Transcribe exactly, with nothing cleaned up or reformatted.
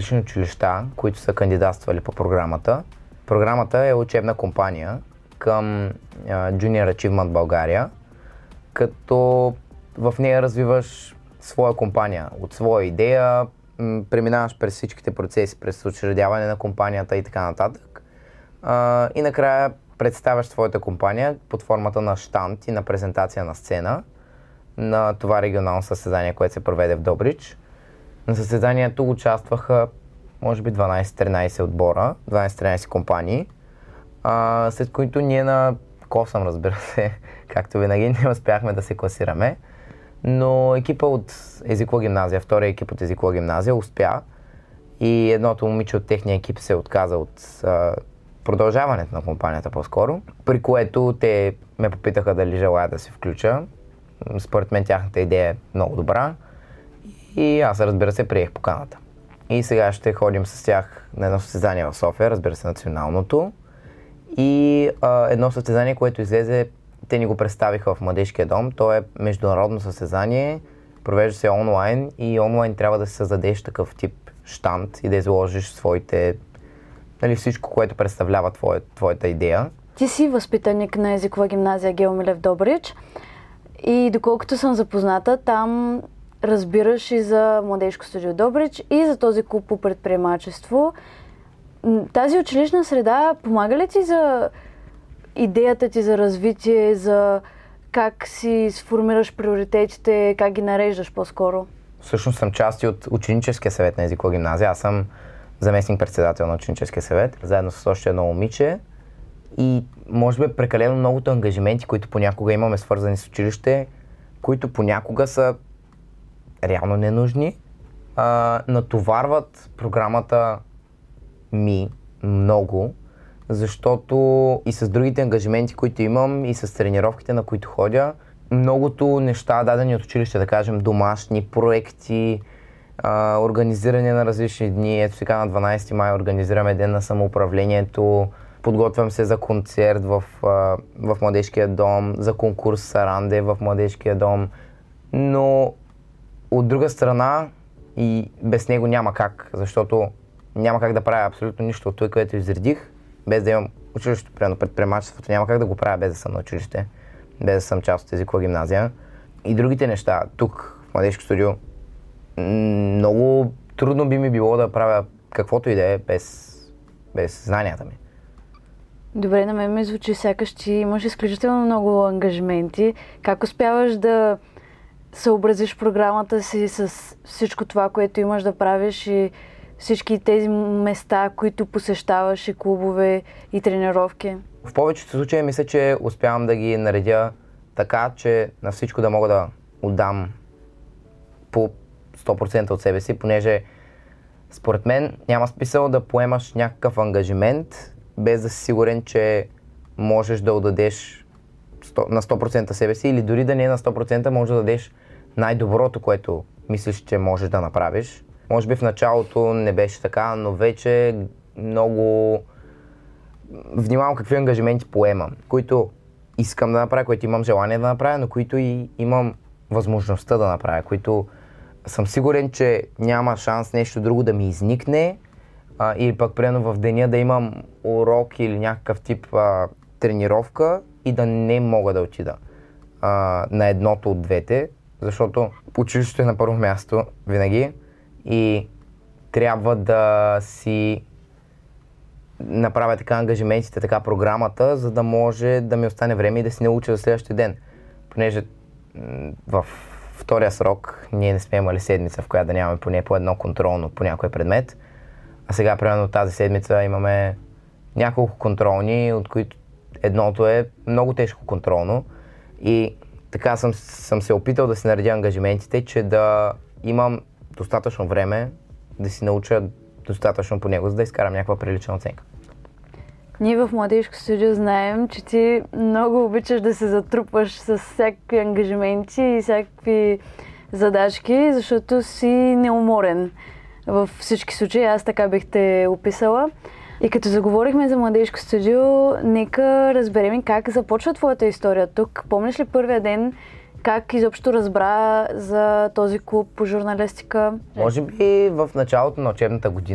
различни училища, които са кандидатствали по програмата. Програмата е учебна компания към uh, Junior Achievement България, като в нея развиваш своя компания, от своя идея, м- преминаваш през всичките процеси, през учредяване на компанията и така нататък. Uh, и накрая представяш своята компания под формата на щанд и на презентация на сцена на това регионално състезание, което се проведе в Добрич. На състезанието участваха може би дванайсет-тринайсет отбора, дванайсет-тринайсет компании, а, след които ние на косъм, разбира се, както винаги, не успяхме да се класираме, но екипа от езикова гимназия, втория екип от езикова гимназия успя и едното момиче от техния екип се отказа от а, продължаването на компанията по-скоро, при което те ме попитаха дали желая да се включа. Според мен тяхната идея е много добра и аз, разбира се, приех поканата. И сега ще ходим с тях на едно състезание в София, разбира се, националното. И а, едно състезание, което излезе, те ни го представиха в Младежкия дом. То е международно състезание, провежда се онлайн и онлайн трябва да се създадеш такъв тип щанд и да изложиш своите, нали, всичко, което представлява твоя, твоята идея. Ти си възпитаник на езикова гимназия Гео Милев Добрич и доколкото съм запозната, там разбираш и за Младежко студио Добрич и за този клуб по предприемачество. Тази училищна среда помага ли ти за идеята ти за развитие, за как си сформираш приоритетите, как ги нареждаш по-скоро? Всъщност съм част и от ученическия съвет на езикова гимназия. Аз съм заместник-председател на ученическия съвет, заедно с още едно момиче. И може би прекалено многото ангажименти, които понякога имаме свързани с училище, които понякога са реално ненужни, а, натоварват програмата ми много, защото и с другите ангажименти, които имам, и с тренировките, на които ходя, многото неща, дадени от училище, да кажем, домашни проекти, а, организиране на различни дни. Ето сега на дванайсети май организираме Ден на самоуправлението, подготвям се за концерт в, а, в Младежкия дом, за конкурс Саранде в Младежкия дом, но от друга страна и без него няма как, защото няма как да правя абсолютно нищо от това, което изредих, без да имам училището, примерно предприемачеството, няма как да го правя без да съм на училище, без да съм част от езикова гимназия. И другите неща, тук в Младежко студио, много трудно би ми било да правя каквото и да е без, без знанията ми. Добре, на мен ми звучи сякаш, че имаш изключително много ангажименти. Как успяваш да съобразиш програмата си с всичко това, което имаш да правиш и всички тези места, които посещаваш, и клубове, и тренировки? В повечето случаи мисля, че успявам да ги наредя така, че на всичко да мога да отдам по сто процента от себе си, понеже според мен няма смисъл да поемаш някакъв ангажимент, без да си сигурен, че можеш да отдадеш на сто процента себе си, или дори да не е на сто процента, можеш да дадеш най-доброто, което мислиш, че можеш да направиш. Може би в началото не беше така, но вече много внимавам какви ангажименти поемам, които искам да направя, които имам желание да направя, но които и имам възможността да направя, които съм сигурен, че няма шанс нещо друго да ми изникне, а, или пък примерно в деня да имам урок или някакъв тип а, тренировка и да не мога да отида а, на едното от двете, защото училището е на първо място винаги и трябва да си направя така ангажиментите, така програмата, за да може да ми остане време и да си науча за следващия ден. Понеже в втория срок ние не сме имали седмица, в която да нямаме поне по едно контролно по някой предмет, а сега примерно тази седмица имаме няколко контролни, от които едното е много тежко контролно и така съм, съм се опитал да си наредя ангажиментите, че да имам достатъчно време да си науча достатъчно по него, за да изкарам някаква прилична оценка. Ние в Младежко студио знаем, че ти много обичаш да се затрупваш с всякакви ангажименти и всякакви задачки, защото си неуморен. Във всички случаи аз така бих те описала. И като заговорихме за Младежко студио, нека разберем как започва твоята история тук. Помниш ли първия ден, как изобщо разбра за този клуб по журналистика? Може би в началото на учебната година.